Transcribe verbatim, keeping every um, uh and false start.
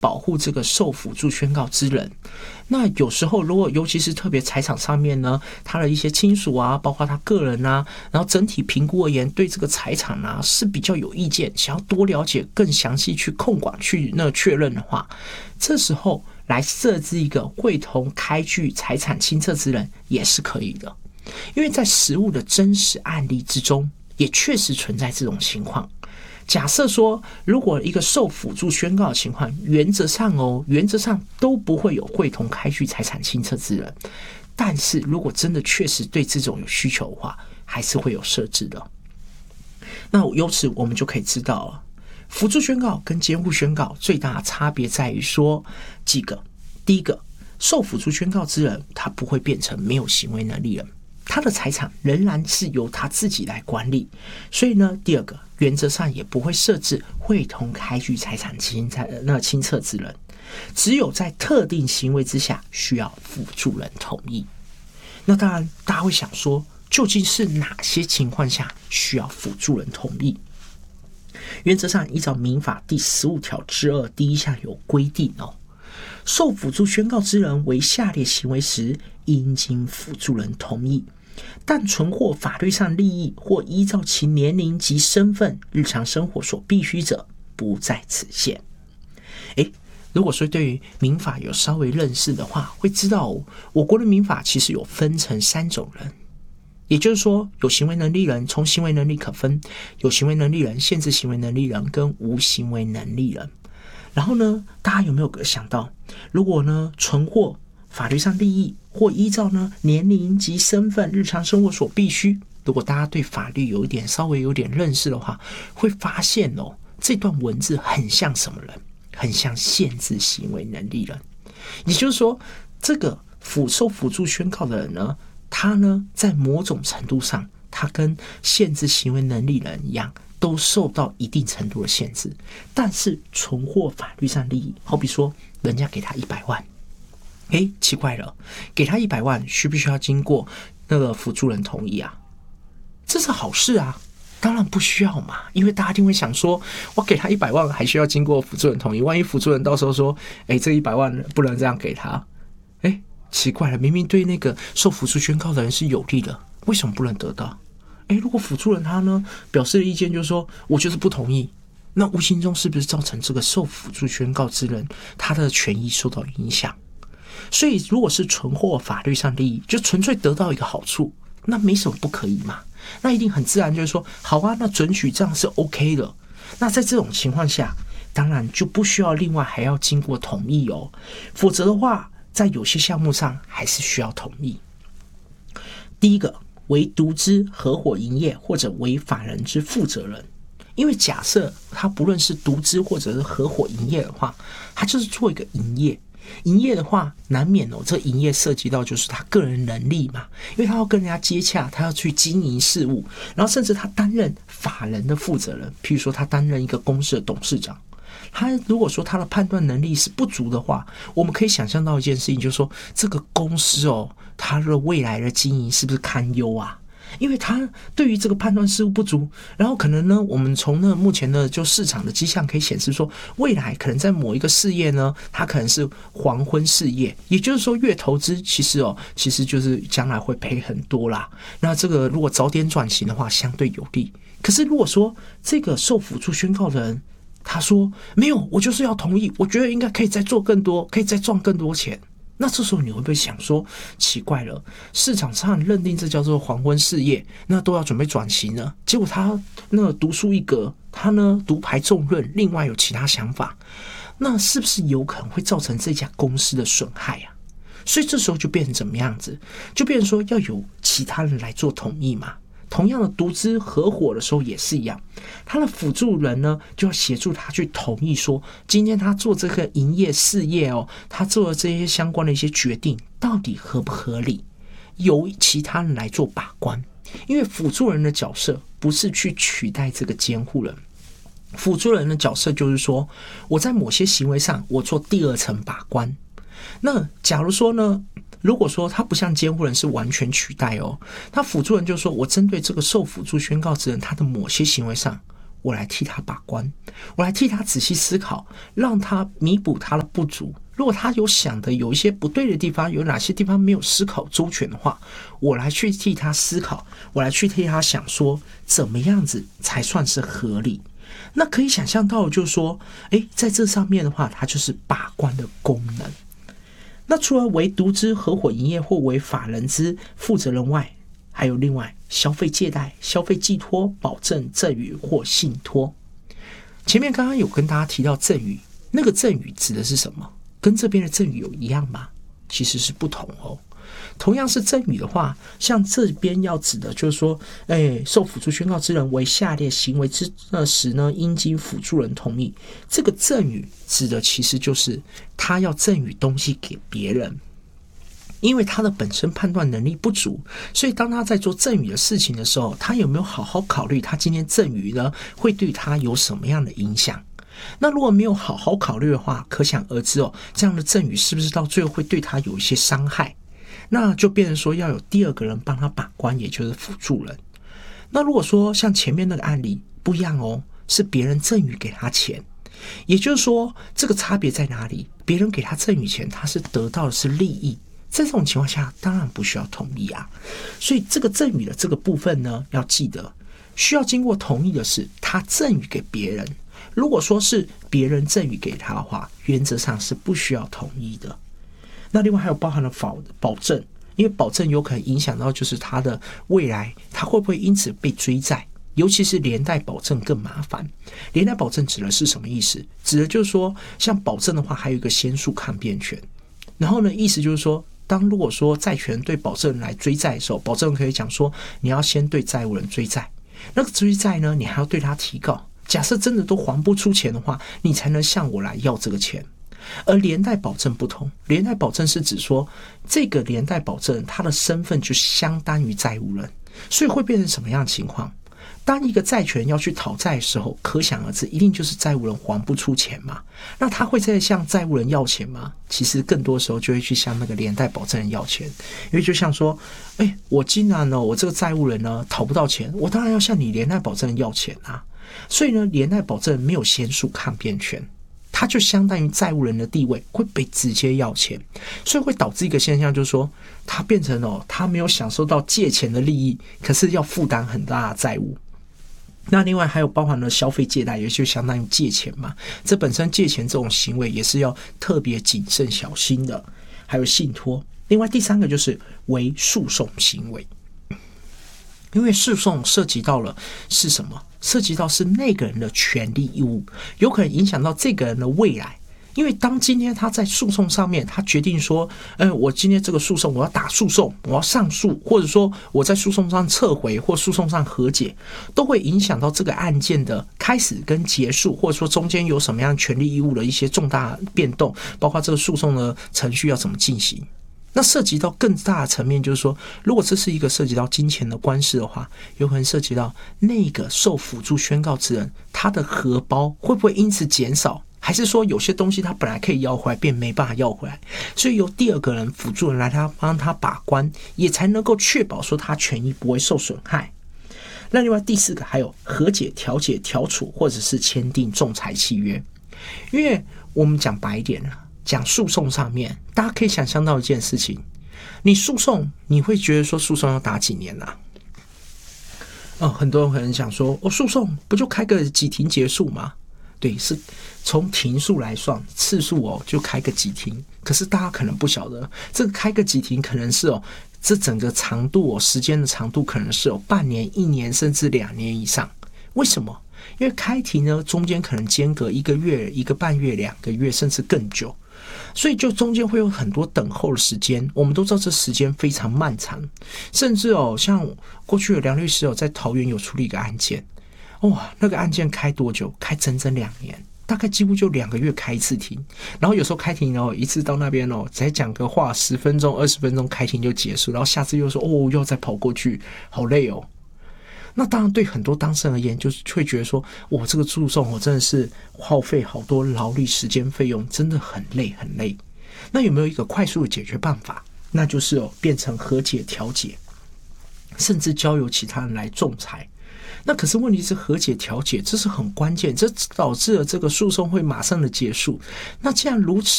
保护这个受辅助宣告之人。那有时候如果尤其是特别财产上面呢，他的一些亲属啊，包括他个人啊，然后整体评估而言对这个财产啊是比较有意见，想要多了解更详细去控管去那确认的话，这时候来设置一个会同开具财产清册之人也是可以的。因为在实务的真实案例之中也确实存在这种情况。假设说如果一个受辅助宣告的情况，原则上哦，原则上都不会有会同开具财产清册之人，但是如果真的确实对这种有需求的话，还是会有设置的。那由此我们就可以知道了，辅助宣告跟监护宣告最大的差别在于说几个。第一个，受辅助宣告之人他不会变成没有行为能力人，他的财产仍然是由他自己来管理。所以呢，第二个，原则上也不会设置会同开具财产清那清册之人，只有在特定行为之下需要辅助人同意。那当然大家会想说，究竟是哪些情况下需要辅助人同意？原则上依照民法第十五条之二第一项有规定哦，受辅助宣告之人为下列行为时，应经辅助人同意，但存获法律上利益或依照其年龄及身份、日常生活所必须者，不在此限。诶，如果说对于民法有稍微认识的话，会知道、哦、我国的民法其实有分成三种人。也就是说，有行为能力人，从行为能力可分有行为能力人、限制行为能力人跟无行为能力人。然后呢，大家有没有想到，如果呢存获法律上利益或依照呢年龄及身份、日常生活所必须，如果大家对法律有一点稍微有点认识的话，会发现哦，这段文字很像什么人？很像限制行为能力人。也就是说，这个辅受辅助宣告的人呢，他呢在某种程度上，他跟限制行为能力人一样，都受到一定程度的限制，但是存获法律上利益。好比说人家给他一百万，诶，奇怪了，给他一百万需不需要经过那个辅助人同意啊？这是好事啊，当然不需要嘛，因为大家一定会想说，我给他一百万还需要经过辅助人同意，万一辅助人到时候说，诶，这一百万不能这样给他，诶，奇怪了，明明对那个受辅助宣告的人是有利的，为什么不能得到？诶，如果辅助人他呢表示的意见就是说我就是不同意，那无形中是不是造成这个受辅助宣告之人他的权益受到影响？所以如果是存获法律上利益，就纯粹得到一个好处，那没什么不可以嘛，那一定很自然就是说好啊，那准许这样是 OK 的。那在这种情况下，当然就不需要另外还要经过同意哦，否则的话在有些项目上还是需要同意。第一个，为独资、合伙营业或者为法人之负责人。因为假设他不论是独资或者是合伙营业的话，他就是做一个营业。营业的话难免哦，这营业涉及到就是他个人能力嘛，因为他要跟人家接洽，他要去经营事务，然后甚至他担任法人的负责人，譬如说他担任一个公司的董事长，他如果说他的判断能力是不足的话，我们可以想象到一件事情，就是说这个公司哦，他的未来的经营是不是堪忧啊？因为他对于这个判断事务不足，然后可能呢，我们从那目前的就市场的迹象可以显示说，未来可能在某一个事业呢，它可能是黄昏事业，也就是说越投资其实哦，其实就是将来会赔很多啦。那这个如果早点转型的话，相对有利。可是如果说这个受辅助宣告的人，他说没有，我就是要同意，我觉得应该可以再做更多，可以再赚更多钱。那这时候你会不会想说，奇怪了，市场上认定这叫做黄昏事业，那都要准备转型呢，结果他那个独树一格，他呢独排众论，另外有其他想法，那是不是有可能会造成这家公司的损害啊？所以这时候就变成怎么样子？就变成说要有其他人来做同意嘛。同样的，独资合伙的时候也是一样，他的辅助人呢就要协助他去同意说，今天他做这个营业事业哦，他做的这些相关的一些决定到底合不合理，由其他人来做把关。因为辅助人的角色不是去取代这个监护人，辅助人的角色就是说，我在某些行为上我做第二层把关。那假如说呢，如果说他不像监护人是完全取代哦，他辅助人就是说我针对这个受辅助宣告之人他的某些行为上， 我来替他把关，我来替他仔细思考，让他弥补他的不足。如果他有想的有一些不对的地方，有哪些地方没有思考周全的话，我来去替他思考，我来去替他想说怎么样子才算是合理。那可以想象到就是说，诶，在这上面的话，它就是把关的功能。那除了为独资合伙营业或为法人之负责人外，还有另外消费借贷、消费寄托、保证、赠与或信托。前面刚刚有跟大家提到赠与，那个赠与指的是什么？跟这边的赠与有一样吗？其实是不同哦。同样是赠与的话，像这边要指的就是说，哎，受辅助宣告之人为下列行为之时呢，应经辅助人同意。这个赠与指的其实就是他要赠与东西给别人。因为他的本身判断能力不足，所以当他在做赠与的事情的时候，他有没有好好考虑他今天赠与呢会对他有什么样的影响？那如果没有好好考虑的话，可想而知哦，这样的赠与是不是到最后会对他有一些伤害？那就变成说要有第二个人帮他把关，也就是辅助人。那如果说像前面那个案例不一样哦，是别人赠与给他钱，也就是说这个差别在哪里？别人给他赠与钱，他是得到的是利益。在这种情况下，当然不需要同意啊。所以这个赠与的这个部分呢，要记得需要经过同意的是他赠与给别人。如果说是别人赠与给他的话，原则上是不需要同意的。那另外还有包含了保保证，因为保证有可能影响到就是他的未来，他会不会因此被追债？尤其是连带保证更麻烦。连带保证指的是什么意思？指的就是说，像保证的话，还有一个先诉抗辩权。然后呢，意思就是说，当如果说债权人对保证人来追债的时候，保证人可以讲说，你要先对债务人追债，那个追债呢，你还要对他提告。假设真的都还不出钱的话，你才能向我来要这个钱。而连带保证不同，连带保证是指说，这个连带保证人他的身份就相当于债务人，所以会变成什么样的情况？当一个债权人要去讨债的时候，可想而知，一定就是债务人还不出钱嘛。那他会再向债务人要钱吗？其实更多时候就会去向那个连带保证人要钱，因为就像说，哎，我既然呢，我这个债务人呢讨不到钱，我当然要向你连带保证人要钱啊。所以呢，连带保证人没有先诉抗辩权，他就相当于债务人的地位会被直接要钱，所以会导致一个现象，就是说他变成哦，他没有享受到借钱的利益，可是要负担很大的债务。那另外还有包含了消费借贷，也就相当于借钱嘛，这本身借钱这种行为也是要特别谨慎小心的。还有信托，另外第三个就是为诉讼行为，因为诉讼涉及到了是什么？涉及到是那个人的权利义务，有可能影响到这个人的未来。因为当今天他在诉讼上面，他决定说，嗯，我今天这个诉讼我要打诉讼，我要上诉，或者说我在诉讼上撤回或诉讼上和解，都会影响到这个案件的开始跟结束，或者说中间有什么样权利义务的一些重大变动，包括这个诉讼的程序要怎么进行。那涉及到更大的层面，就是说，如果这是一个涉及到金钱的官司的话，有可能涉及到那个受辅助宣告之人，他的荷包会不会因此减少，还是说有些东西他本来可以要回来，变没办法要回来，所以由第二个人辅助人来他帮他把关，也才能够确保说他权益不会受损害。那另外第四个还有和解、调解、调处，或者是签订仲裁契约。因为我们讲白一点了，讲诉讼上面，大家可以想象到一件事情，你诉讼你会觉得说诉讼要打几年啊？哦，很多人可能想说，哦，诉讼不就开个几庭结束吗？对，是从庭数来算，次数哦就开个几庭。可是大家可能不晓得，这个开个几庭可能是哦，这整个长度哦，时间的长度可能是有半年、一年甚至两年以上。为什么？因为开庭呢，中间可能间隔一个月、一个半月、两个月，甚至更久。所以就中间会有很多等候的时间，我们都知道这时间非常漫长，甚至哦，像过去有梁律师哦，在桃园有处理一个案件，哇，那个案件开多久？开整整两年，大概几乎就两个月开一次庭，然后有时候开庭哦，一次到那边哦，才讲个话十分钟、二十分钟，开庭就结束，然后下次又说哦，又要再跑过去，好累哦。那当然对很多当事人而言，就是会觉得说，哇，这个诉讼我真的是耗费好多劳力、时间、费用，真的很累很累。那有没有一个快速的解决办法？那就是哦，变成和解、调解，甚至交由其他人来仲裁。 那可是问题是和解调解，这是很关键，这导致了这个诉讼会马上的结束。那既然如此